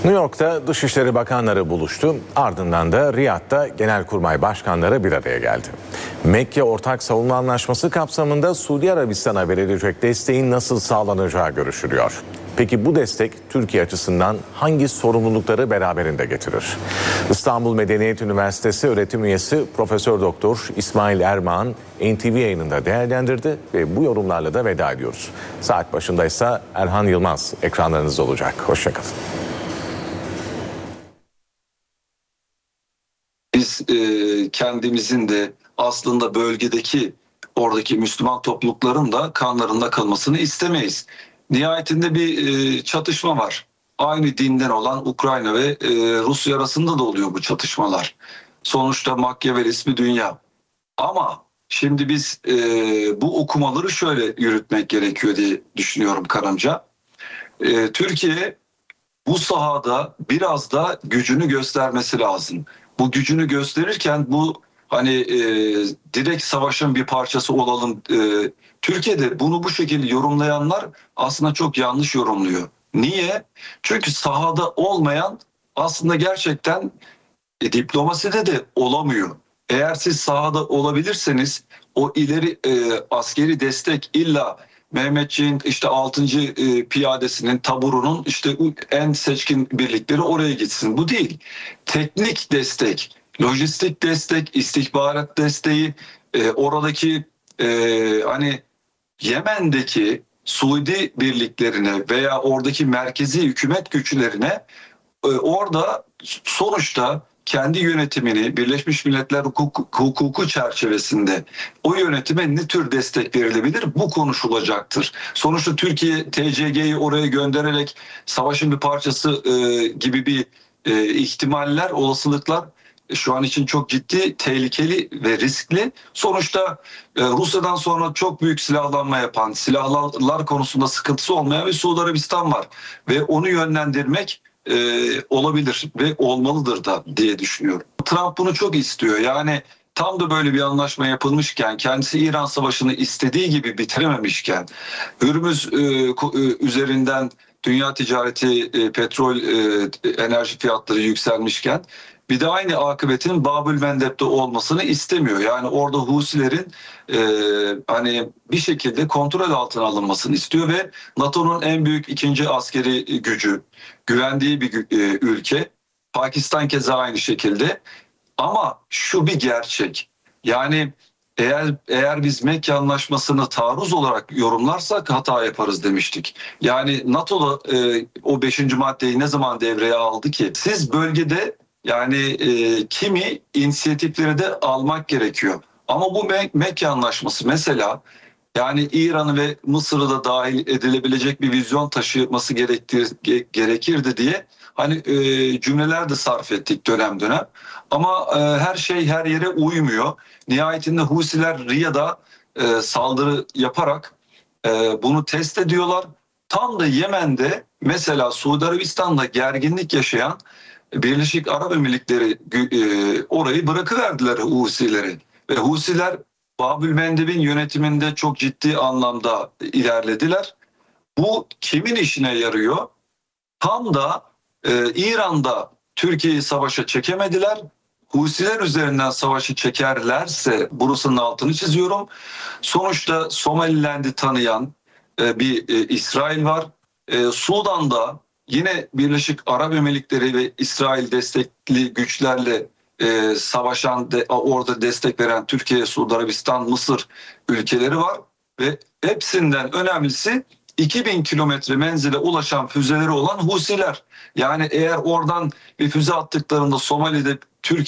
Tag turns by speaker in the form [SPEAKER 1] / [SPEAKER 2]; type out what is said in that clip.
[SPEAKER 1] New York'ta Dışişleri Bakanları buluştu. Ardından da Riyad'da Genelkurmay Başkanları bir araya geldi. Mekke Ortak Savunma Anlaşması kapsamında Suudi Arabistan'a verilecek desteğin nasıl sağlanacağı görüşülüyor. Peki bu destek Türkiye açısından hangi sorumlulukları beraberinde getirir? İstanbul Medeniyet Üniversitesi öğretim üyesi Profesör Doktor İsmail Ermağan NTV yayınında değerlendirdi ve bu yorumlarla da veda ediyoruz. Saat başındaysa Erhan Yılmaz ekranlarınızda olacak. Hoşçakalın.
[SPEAKER 2] Biz kendimizin de aslında bölgedeki oradaki Müslüman toplulukların da kanlarında kalmasını istemeyiz. Nihayetinde bir çatışma var. Aynı dinden olan Ukrayna ve Rusya arasında da oluyor bu çatışmalar. Sonuçta Makyavelist bir dünya. Ama şimdi biz bu okumaları şöyle yürütmek gerekiyor diye düşünüyorum kanımca. Türkiye bu sahada biraz da gücünü göstermesi lazım. Bu gücünü gösterirken bu direkt savaşın bir parçası olalım. Türkiye'de bunu bu şekilde yorumlayanlar aslında çok yanlış yorumluyor. Niye? Çünkü sahada olmayan aslında gerçekten diplomaside de olamıyor. Eğer siz sahada olabilirseniz o ileri askeri destek illa Mehmetçiğin 6. piyadesinin taburunun en seçkin birlikleri oraya gitsin. Bu değil. Teknik destek, lojistik destek, istihbarat desteği, oradaki Yemen'deki Suudi birliklerine veya oradaki merkezi hükümet güçlerine orada sonuçta kendi yönetimini Birleşmiş Milletler hukuku çerçevesinde o yönetime ne tür destek verilebilir? Bu konuşulacaktır. Sonuçta Türkiye TCG'yi oraya göndererek savaşın bir parçası gibi bir ihtimaller, olasılıklar şu an için çok ciddi, tehlikeli ve riskli. Sonuçta Rusya'dan sonra çok büyük silahlanma yapan, silahlar konusunda sıkıntısı olmayan bir Suudi Arabistan var. Ve onu yönlendirmek olabilir ve olmalıdır da diye düşünüyorum. Trump bunu çok istiyor. Yani tam da böyle bir anlaşma yapılmışken, kendisi İran Savaşı'nı istediği gibi bitirememişken, Hürmüz üzerinden dünya ticareti, petrol, enerji fiyatları yükselmişken bir de aynı akıbetin Babül Mendeb'de olmasını istemiyor. Yani orada Husilerin bir şekilde kontrol altına alınmasını istiyor ve NATO'nun en büyük ikinci askeri gücü, güvendiği bir ülke. Pakistan keza aynı şekilde. Ama şu bir gerçek. Yani eğer biz Mekke Anlaşması'nı taarruz olarak yorumlarsak hata yaparız demiştik. Yani NATO'da o 5. maddeyi ne zaman devreye aldı ki? Siz bölgede kimi inisiyatifleri de almak gerekiyor. Ama bu Mekke Anlaşması mesela İran'ı ve Mısır'ı da dahil edilebilecek bir vizyon taşıması gerekirdi diye cümleler de sarf ettik dönem dönem. Ama her şey her yere uymuyor. Nihayetinde Husiler Riyad'a saldırı yaparak bunu test ediyorlar. Tam da Yemen'de mesela Suudi Arabistan'da gerginlik yaşayan Birleşik Arap Emirlikleri orayı bırakıverdiler Husileri. Ve Husiler Babül Mendeb'in yönetiminde çok ciddi anlamda ilerlediler. Bu kimin işine yarıyor? Tam da İran'da Türkiye'yi savaşa çekemediler. Husiler üzerinden savaşı çekerlerse burasının altını çiziyorum. Sonuçta Somaliland'i tanıyan bir İsrail var. Sudan'da yine Birleşik Arap Emirlikleri ve İsrail destekli güçlerle savaşan, orada destek veren Türkiye, Suudi Arabistan, Mısır ülkeleri var. Ve hepsinden önemlisi 2000 kilometre menzile ulaşan füzeleri olan Husiler. Yani eğer oradan bir füze attıklarında Somali'de Türkiye